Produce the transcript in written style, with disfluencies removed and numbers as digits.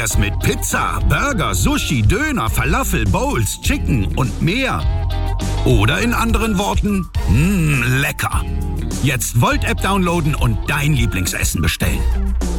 wär's mit Pizza, Burger, Sushi, Döner, Falafel, Bowls, Chicken und mehr. Oder in anderen Worten, lecker. Jetzt Volt-App downloaden und dein Lieblingsessen bestellen.